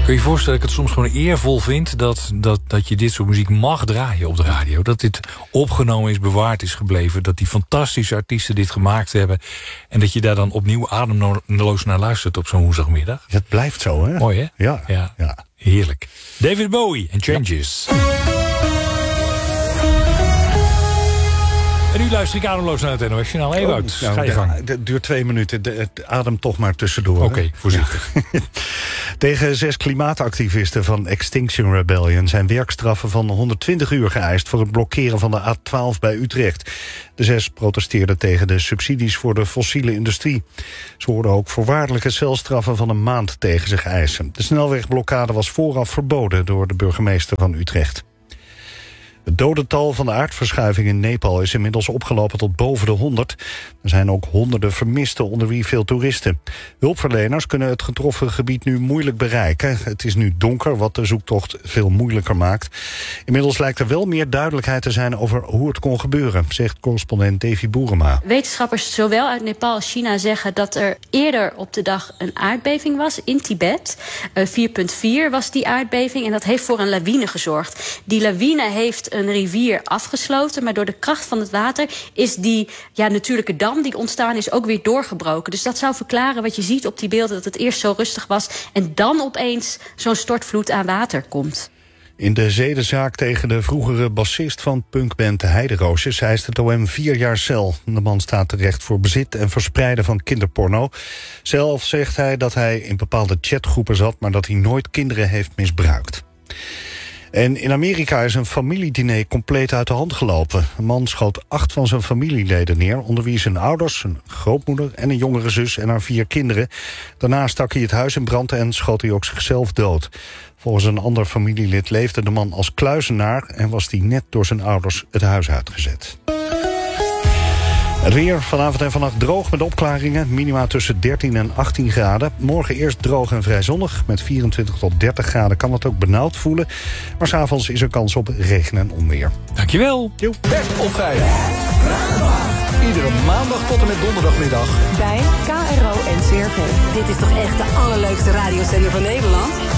Kun je je voorstellen dat ik het soms gewoon eervol vind... dat je dit soort muziek mag draaien op de radio. Dat dit opgenomen is, bewaard is gebleven. Dat die fantastische artiesten dit gemaakt hebben. En dat je daar dan opnieuw ademloos naar luistert op zo'n woensdagmiddag. Het blijft zo, hè? Mooi, hè? Ja. Heerlijk. David Bowie en Changes. Ja. En nu luister ik ademloos naar het NOS Journaal. Ewout, ga je gang. Het duurt 2 minuten. Adem toch maar tussendoor. Oké, voorzichtig. Ja. Tegen 6 klimaatactivisten van Extinction Rebellion... zijn werkstraffen van 120 uur geëist... voor het blokkeren van de A12 bij Utrecht. De 6 protesteerden tegen de subsidies voor de fossiele industrie. Ze hoorden ook voorwaardelijke celstraffen van 1 maand tegen zich eisen. De snelwegblokkade was vooraf verboden door de burgemeester van Utrecht. Het dodental van de aardverschuiving in Nepal is inmiddels opgelopen tot boven de 100. Er zijn ook honderden vermisten, onder wie veel toeristen. Hulpverleners kunnen het getroffen gebied nu moeilijk bereiken. Het is nu donker, wat de zoektocht veel moeilijker maakt. Inmiddels lijkt er wel meer duidelijkheid te zijn over hoe het kon gebeuren, zegt correspondent Davy Boerema. Wetenschappers zowel uit Nepal als China zeggen dat er eerder op de dag een aardbeving was in Tibet. 4,4 was die aardbeving en dat heeft voor een lawine gezorgd. Die lawine heeft een rivier afgesloten, maar door de kracht van het water is die natuurlijke dam die ontstaan is ook weer doorgebroken. Dus dat zou verklaren wat je ziet op die beelden, dat het eerst zo rustig was en dan opeens zo'n stortvloed aan water komt. In de zedenzaak tegen de vroegere bassist van punkband de Heideroosjes eist het OM 4 jaar cel. De man staat terecht voor bezit en verspreiden van kinderporno. Zelf zegt hij dat hij in bepaalde chatgroepen zat, maar dat hij nooit kinderen heeft misbruikt. En in Amerika is een familiediner compleet uit de hand gelopen. Een man schoot 8 van zijn familieleden neer, onder wie zijn ouders, zijn grootmoeder en een jongere zus en haar 4 kinderen. Daarna stak hij het huis in brand en schoot hij ook zichzelf dood. Volgens een ander familielid leefde de man als kluizenaar en was hij net door zijn ouders het huis uitgezet. Het weer vanavond en vannacht droog met opklaringen. Minima tussen 13 en 18 graden. Morgen eerst droog en vrij zonnig. Met 24 tot 30 graden kan het ook benauwd voelen. Maar 's avonds is er kans op regen en onweer. Dankjewel. Bert of Gijs. Iedere maandag tot en met donderdagmiddag. Bij KRO NCRV. Dit is toch echt de allerleukste radioserie van Nederland?